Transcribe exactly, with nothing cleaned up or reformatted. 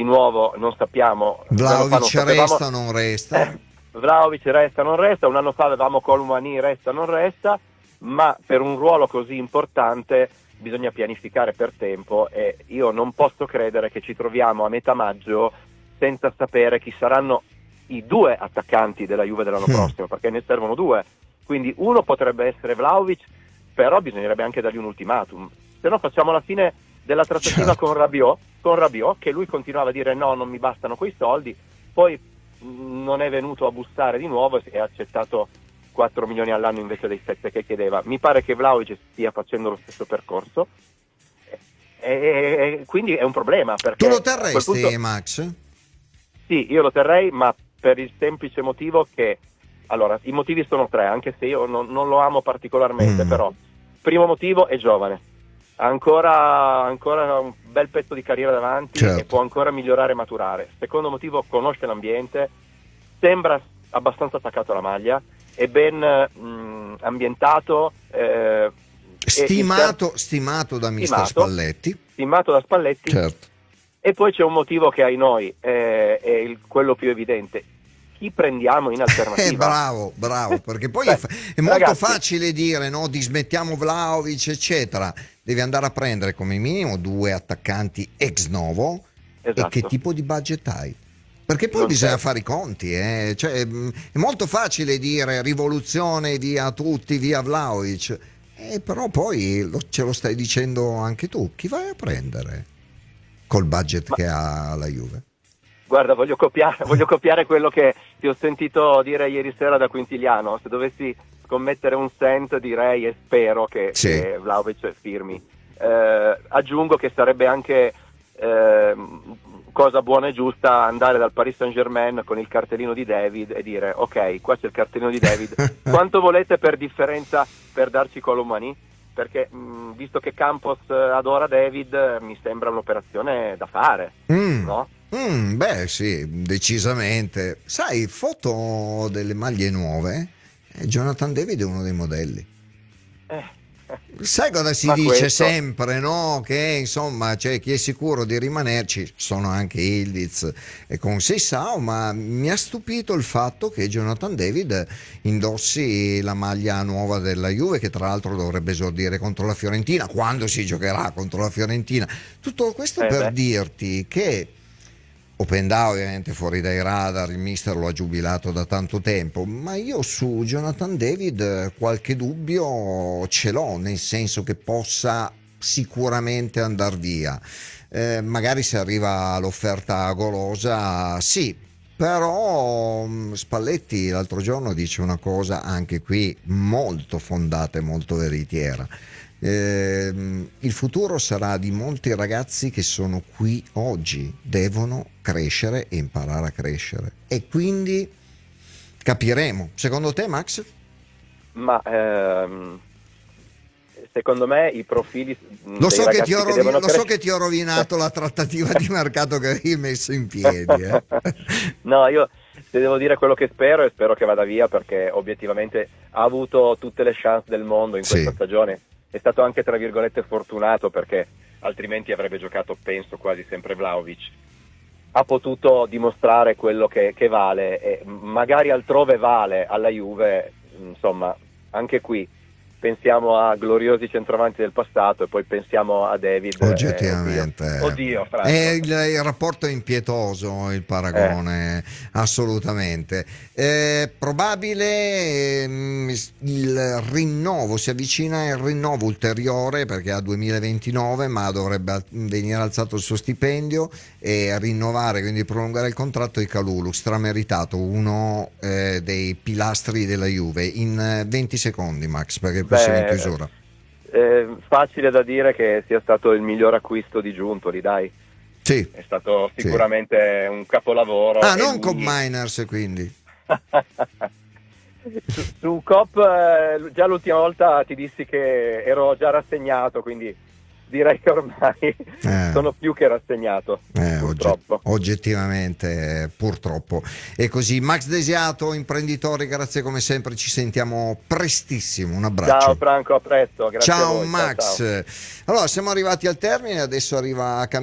di nuovo non sappiamo. Vlahovic resta o non resta? Eh, Vlahovic resta o non resta, un anno fa avevamo Colomani resta o non resta, ma per un ruolo così importante bisogna pianificare per tempo e io non posso credere che ci troviamo a metà maggio senza sapere chi saranno i due attaccanti della Juve dell'anno mm. prossimo, perché ne servono due, quindi uno potrebbe essere Vlahovic, però bisognerebbe anche dargli un ultimatum, se no facciamo la fine della trattativa certo. con Rabiot, con Rabiot, che lui continuava a dire no, non mi bastano quei soldi, poi mh, non è venuto a bussare di nuovo e ha accettato quattro milioni all'anno invece dei sette che chiedeva. Mi pare che Vlahovic stia facendo lo stesso percorso e, e, e quindi è un problema. Perché tu lo terresti, punto, Max? Sì, io lo terrei, ma per il semplice motivo che, allora, i motivi sono tre, anche se io non, non lo amo particolarmente, mm. però, primo motivo è giovane, ha ancora, ancora un bel pezzo di carriera davanti certo. e può ancora migliorare e maturare. Secondo motivo, conosce l'ambiente, sembra abbastanza attaccato alla maglia, è ben mh, ambientato, eh, stimato, e, stimato da mister stimato, Spalletti. Stimato da Spalletti. Certo. E poi c'è un motivo che ai noi eh, è il, quello più evidente. Chi prendiamo in alternativa? Eh, bravo, bravo, perché poi Beh, è, è molto ragazzi, facile dire no, dismettiamo Vlahovic, eccetera. Devi andare a prendere come minimo due attaccanti ex novo. Esatto. E che tipo di budget hai? Perché poi non bisogna c'è. fare i conti, eh? Cioè, è molto facile dire rivoluzione via tutti, via Vlahovic, eh, però poi lo, ce lo stai dicendo anche tu. Chi vai a prendere col budget Ma... che ha la Juve? Guarda, voglio copiare, voglio copiare quello che ti ho sentito dire ieri sera da Quintiliano. Se dovessi scommettere un cent direi e spero che, sì. che Vlahovic firmi. Eh, aggiungo che sarebbe anche eh, cosa buona e giusta andare dal Paris Saint-Germain con il cartellino di David e dire ok, qua c'è il cartellino di David, quanto volete per differenza per darci Colomani? Perché mh, visto che Campos adora David mi sembra un'operazione da fare, mm. no? Mm, beh sì, decisamente. Sai, foto delle maglie nuove, eh, Jonathan David è uno dei modelli. Eh. Sai cosa si Ma dice questo... sempre, no? Che insomma c'è chi è sicuro di rimanerci, sono anche Ildiz e con Seisao, ma mi ha stupito il fatto che Jonathan David indossi la maglia nuova della Juve, che tra l'altro dovrebbe esordire contro la Fiorentina, quando si giocherà contro la Fiorentina. Tutto questo eh per beh. dirti che Openda ovviamente fuori dai radar, il mister lo ha giubilato da tanto tempo, ma io su Jonathan David qualche dubbio ce l'ho, nel senso che possa sicuramente andare via, eh, magari se arriva l'offerta golosa sì, però Spalletti l'altro giorno dice una cosa anche qui molto fondata e molto veritiera. Eh, il futuro sarà di molti ragazzi che sono qui oggi, devono crescere e imparare a crescere, e quindi capiremo. Secondo te, Max? Ma ehm, secondo me i profili lo so, che ti, ho rovin- lo crescere... so che ti ho rovinato la trattativa di mercato che avevi messo in piedi, eh. No, io se devo dire quello che spero, e spero che vada via, perché obiettivamente ha avuto tutte le chance del mondo in questa sì. stagione. È stato anche tra virgolette fortunato, perché altrimenti avrebbe giocato penso quasi sempre Vlahovic. Ha potuto dimostrare quello che, che vale, e magari altrove vale, alla Juve, insomma, anche qui pensiamo a gloriosi centravanti del passato e poi pensiamo a David. Oggettivamente, eh, oddio, oddio Franco. È il, il rapporto è impietoso, il paragone, eh. assolutamente. È probabile ehm, il rinnovo, si avvicina il rinnovo ulteriore, perché ha duemilaventinove, ma dovrebbe venire alzato il suo stipendio e rinnovare, quindi prolungare il contratto di Kalulu, strameritato, uno eh, dei pilastri della Juve. In venti secondi, Max, perché poi siamo in chiusura. Eh, facile da dire che sia stato il miglior acquisto di Giuntoli, dai. Sì. È stato sicuramente sì. un capolavoro. Ah, non lui... con Miners, quindi. su, su Cop eh, già l'ultima volta ti dissi che ero già rassegnato, quindi direi che ormai eh, sono più che rassegnato, eh, purtroppo. Ogget- oggettivamente purtroppo è così. Max Desiato, imprenditore, grazie come sempre, ci sentiamo prestissimo, un abbraccio. Ciao Franco, a presto, grazie ciao a voi. Max. Ciao, ciao. Allora siamo arrivati al termine, adesso arriva